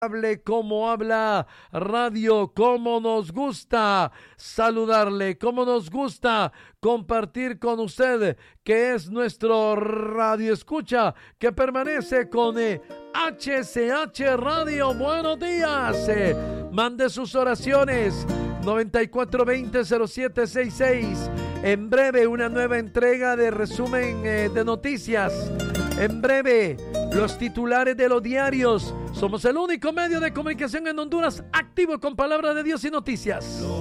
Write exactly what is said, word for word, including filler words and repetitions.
Hable como habla radio, como nos gusta saludarle, como nos gusta compartir con usted, que es nuestro radio escucha, que permanece con eh, H C H Radio. Buenos días, eh, mande sus oraciones, noventa y cuatro veinte cero siete sesenta y seis. En breve, una nueva entrega de resumen eh, de noticias. En breve, los titulares de los diarios. Somos el único medio de comunicación en Honduras activo con palabra de Dios y noticias.